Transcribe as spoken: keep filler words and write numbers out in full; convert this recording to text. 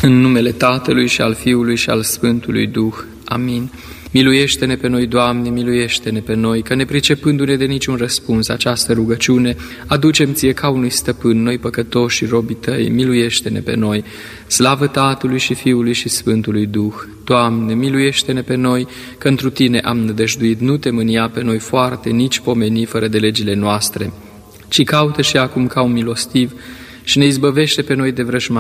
În numele Tatălui și al Fiului și al Sfântului Duh. Amin. Miluiește-ne pe noi, Doamne, miluiește-ne pe noi, că nepricepându-ne de niciun răspuns această rugăciune, aducem Ție ca unui stăpân, noi păcătoși și robii Tăi, miluiește-ne pe noi. Slavă Tatălui și Fiului și Sfântului Duh. Doamne, miluiește-ne pe noi, că întru Tine am nădăjduit, nu Te mânia pe noi foarte, nici pomeni fără de legile noastre, ci caută și acum ca un milostiv și ne izbăvește pe noi de vrăjmași